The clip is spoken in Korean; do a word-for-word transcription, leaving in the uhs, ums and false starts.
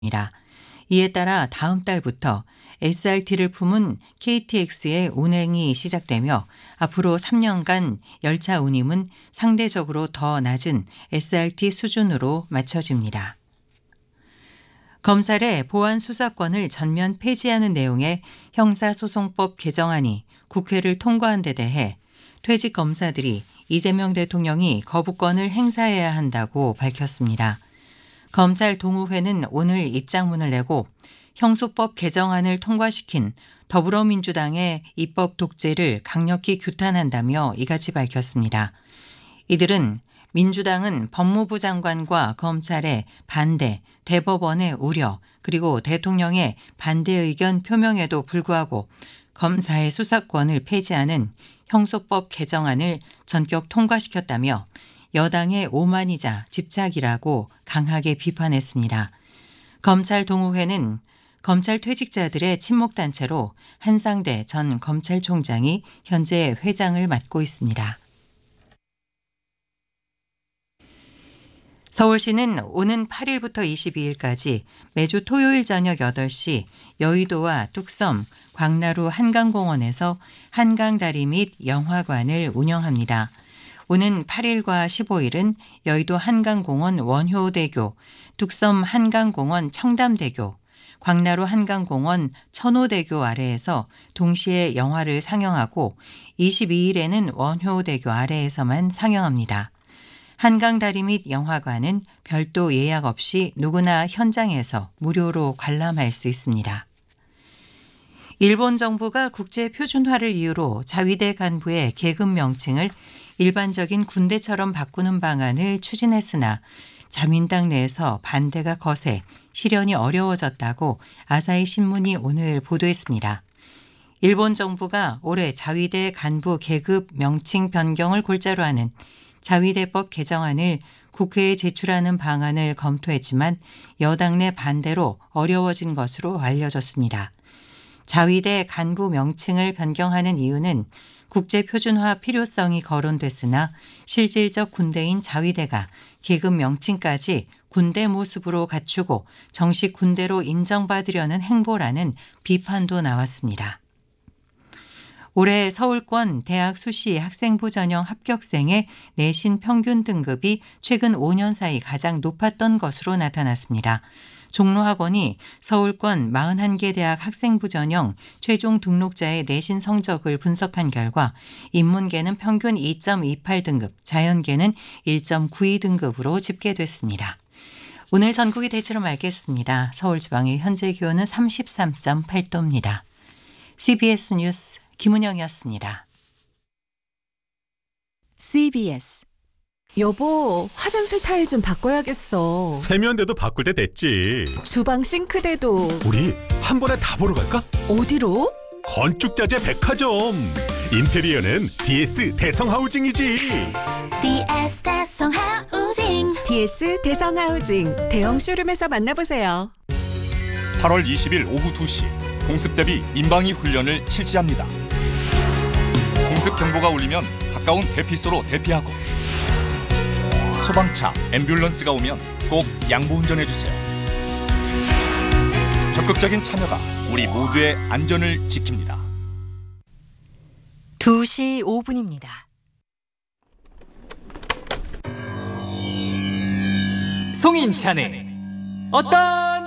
이에 따라 다음 달부터 에스알티를 품은 케이티엑스의 운행이 시작되며 앞으로 삼 년간 열차 운임은 상대적으로 더 낮은 에스알티 수준으로 맞춰집니다. 검찰의 보안 수사권을 전면 폐지하는 내용의 형사소송법 개정안이 국회를 통과한 데 대해 퇴직 검사들이 이재명 대통령이 거부권을 행사해야 한다고 밝혔습니다. 검찰 동우회는 오늘 입장문을 내고 형소법 개정안을 통과시킨 더불어민주당의 입법 독재를 강력히 규탄한다며 이같이 밝혔습니다. 이들은 민주당은 법무부 장관과 검찰의 반대, 대법원의 우려, 그리고 대통령의 반대 의견 표명에도 불구하고 검사의 수사권을 폐지하는 형소법 개정안을 전격 통과시켰다며 여당의 오만이자 집착이라고 강하게 비판했습니다. 검찰 동우회는 검찰 퇴직자들의 친목단체로 한상대 전 검찰총장이 현재 회장을 맡고 있습니다. 서울시는 오는 팔 일부터 이십이 일까지 매주 토요일 저녁 여덟 시 여의도와 뚝섬, 광나루 한강공원에서 한강다리 및 영화관을 운영합니다. 오는 팔 일과 십오 일은 여의도 한강공원 원효대교, 뚝섬 한강공원 청담대교, 광나루 한강공원 천호대교 아래에서 동시에 영화를 상영하고 이십이 일에는 원효대교 아래에서만 상영합니다. 한강다리 및 영화관은 별도 예약 없이 누구나 현장에서 무료로 관람할 수 있습니다. 일본 정부가 국제 표준화를 이유로 자위대 간부의 계급 명칭을 일반적인 군대처럼 바꾸는 방안을 추진했으나 자민당 내에서 반대가 거세 실현이 어려워졌다고 아사히 신문이 오늘 보도했습니다. 일본 정부가 올해 자위대 간부 계급 명칭 변경을 골자로 하는 자위대법 개정안을 국회에 제출하는 방안을 검토했지만 여당 내 반대로 어려워진 것으로 알려졌습니다. 자위대 간부 명칭을 변경하는 이유는 국제표준화 필요성이 거론됐으나 실질적 군대인 자위대가 계급 명칭까지 군대 모습으로 갖추고 정식 군대로 인정받으려는 행보라는 비판도 나왔습니다. 올해 서울권 대학 수시 학생부 전형 합격생의 내신 평균 등급이 최근 오 년 사이 가장 높았던 것으로 나타났습니다. 종로학원이 서울권 사십일 개 대학 학생부 전형 최종 등록자의 내신 성적을 분석한 결과 인문계는 평균 이 점 이팔 등급, 자연계는 일 점 구이 등급으로 집계됐습니다. 오늘 전국이 대체로 맑겠습니다. 서울지방의 현재 기온은 삼십삼 점 팔 도입니다. 씨비에스 뉴스 김은영이었습니다. 씨비에스 여보, 화장실 타일 좀 바꿔야겠어. 세면대도 바꿀 때 됐지. 주방 싱크대도. 우리 한 번에 다 보러 갈까? 어디로? 건축자재 백화점. 인테리어는 디에스 대성하우징이지. 디에스 대성하우징. 디에스 대성하우징 대형 쇼룸에서 만나보세요. 팔월 이십일 오후 두 시 공습 대비 민방위 훈련을 실시합니다. 공습 경보가 울리면 가까운 대피소로 대피하고 소방차, 앰뷸런스가 오면 꼭 양보 운전해주세요. 적극적인 참여가 우리 모두의 안전을 지킵니다. 두 시 오 분입니다. 송인찬의 어떤